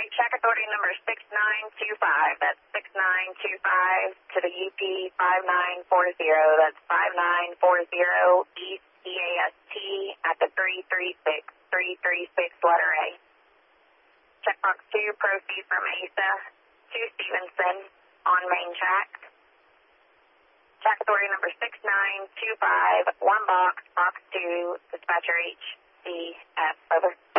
right, check authority number 6925. That's 6925 to the UP 5940. That's 5940 East EAST at the 336 letter A. Checkbox 2, proceed from Mesa to Stevenson on main track. Check authority number 6925, 1 box, box 2, dispatcher HCF, over.